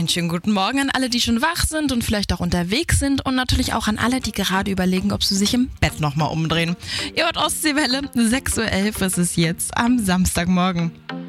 Einen schönen guten Morgen an alle, die schon wach sind und vielleicht auch unterwegs sind und natürlich auch an alle, die gerade überlegen, ob sie sich im Bett nochmal umdrehen. Ihr hört Ostseewelle, 6.11 Uhr ist es jetzt am Samstagmorgen.